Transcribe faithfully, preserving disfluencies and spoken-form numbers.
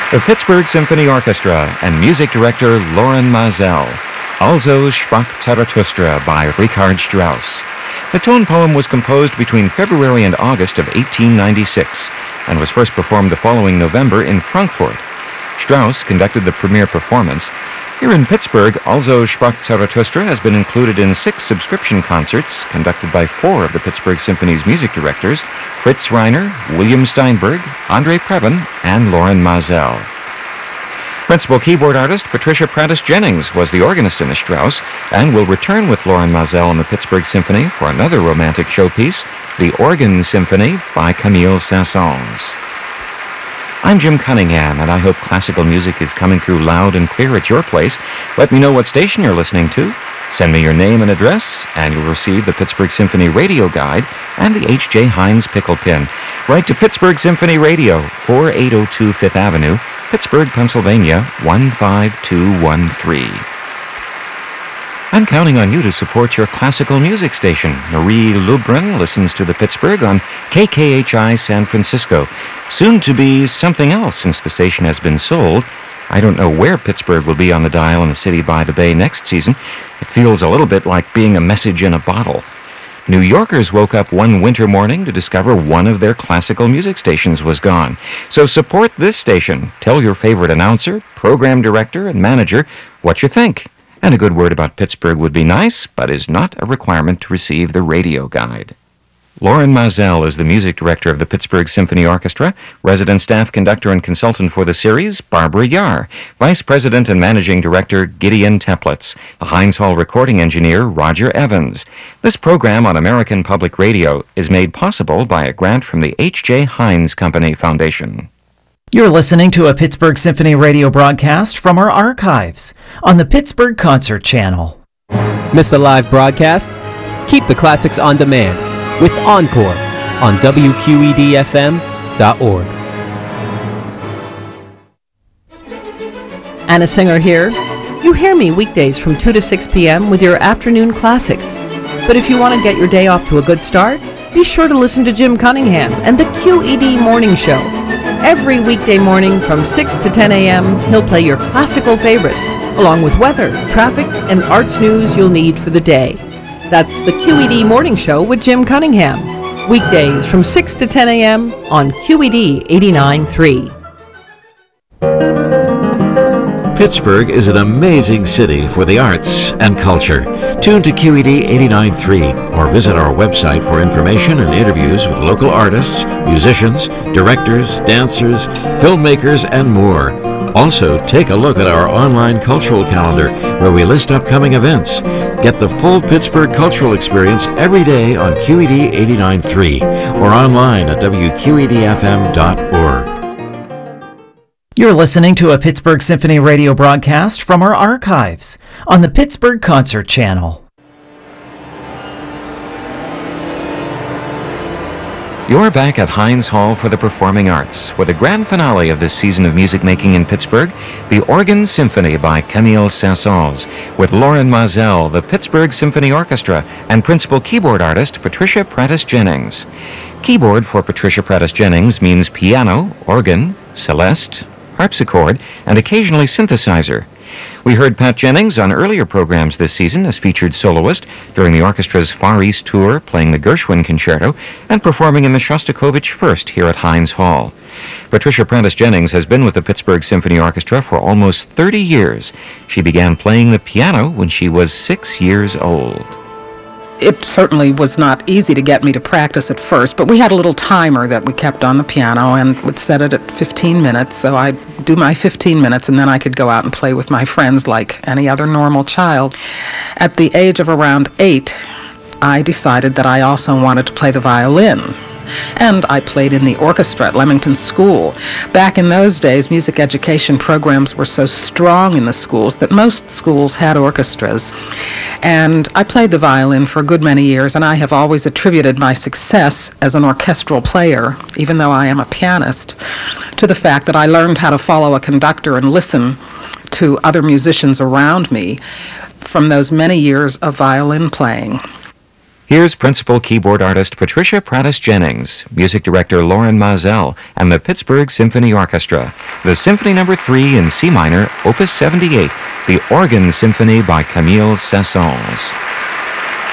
The Pittsburgh Symphony Orchestra and music director Loren Maazel. Also sprach Zarathustra by Richard Strauss. The tone poem was composed between February and August of eighteen ninety-six and was first performed the following November in Frankfurt. Strauss conducted the premiere performance. Here in Pittsburgh, Also sprach Zarathustra has been included in six subscription concerts conducted by four of the Pittsburgh Symphony's music directors, Fritz Reiner, William Steinberg, Andre Previn, and Loren Maazel. Principal keyboard artist Patricia Prattis Jennings was the organist in the Strauss and will return with Loren Maazel and the Pittsburgh Symphony for another romantic showpiece, The Organ Symphony by Camille Saint-Saëns. I'm Jim Cunningham, and I hope classical music is coming through loud and clear at your place. Let me know what station you're listening to. Send me your name and address, and you'll receive the Pittsburgh Symphony Radio Guide and the H J Heinz Pickle Pin. Write to Pittsburgh Symphony Radio, forty-eight oh two Fifth Avenue, Pittsburgh, Pennsylvania, one five two one three. I'm counting on you to support your classical music station. Marie Lubrin listens to the Pittsburgh on K K H I San Francisco. Soon to be something else since the station has been sold. I don't know where Pittsburgh will be on the dial in the city by the bay next season. It feels a little bit like being a message in a bottle. New Yorkers woke up one winter morning to discover one of their classical music stations was gone. So support this station. Tell your favorite announcer, program director, and manager what you think. And a good word about Pittsburgh would be nice, but is not a requirement to receive the radio guide. Loren Maazel is the music director of the Pittsburgh Symphony Orchestra, resident staff conductor and consultant for the series, Barbara Yar, vice president and managing director, Gideon Teplitz, the Heinz Hall recording engineer, Roger Evans. This program on American Public Radio is made possible by a grant from the H J Heinz Company Foundation. You're listening to a Pittsburgh Symphony radio broadcast from our archives on the Pittsburgh Concert Channel. Miss a live broadcast? Keep the classics on demand with Encore on W Q E D F M dot org. Anna Singer here. You hear me weekdays from two to six p.m. with your afternoon classics. But if you want to get your day off to a good start, be sure to listen to Jim Cunningham and the Q E D Morning Show. Every weekday morning from six to ten a.m., he'll play your classical favorites, along with weather, traffic, and arts news you'll need for the day. That's the Q E D Morning Show with Jim Cunningham. Weekdays from six to ten a.m. on Q E D eighty-nine point three. Pittsburgh is an amazing city for the arts and culture. Tune to Q E D eighty-nine point three or visit our website for information and interviews with local artists, musicians, directors, dancers, filmmakers, and more. Also, take a look at our online cultural calendar where we list upcoming events. Get the full Pittsburgh cultural experience every day on Q E D eighty-nine point three or online at W Q E D F M dot org. You're listening to a Pittsburgh Symphony radio broadcast from our archives on the Pittsburgh Concert Channel. You're back at Heinz Hall for the Performing Arts for the grand finale of this season of music making in Pittsburgh, The Organ Symphony by Camille Saint-Saëns, with Loren Maazel, the Pittsburgh Symphony Orchestra, and principal keyboard artist Patricia Prattis Jennings. Keyboard for Patricia Prattis Jennings means piano, organ, celeste, harpsichord, and occasionally synthesizer. We heard Pat Jennings on earlier programs this season as featured soloist during the orchestra's Far East tour, playing the Gershwin Concerto and performing in the Shostakovich First here at Heinz Hall. Patricia Prattis Jennings has been with the Pittsburgh Symphony Orchestra for almost thirty years. She began playing the piano when she was six years old. It certainly was not easy to get me to practice at first, but we had a little timer that we kept on the piano and would set it at fifteen minutes, so I'd do my fifteen minutes and then I could go out and play with my friends like any other normal child. At the age of around eight, I decided that I also wanted to play the violin. And I played in the orchestra at Leamington School. Back in those days, music education programs were so strong in the schools that most schools had orchestras. And I played the violin for a good many years, and I have always attributed my success as an orchestral player, even though I am a pianist, to the fact that I learned how to follow a conductor and listen to other musicians around me from those many years of violin playing. Here's principal keyboard artist Patricia Prattis Jennings, music director Lauren Mazel, and the Pittsburgh Symphony Orchestra. The Symphony Number three in C minor, Opus seventy-eight, the Organ Symphony by Camille Saint-Saëns.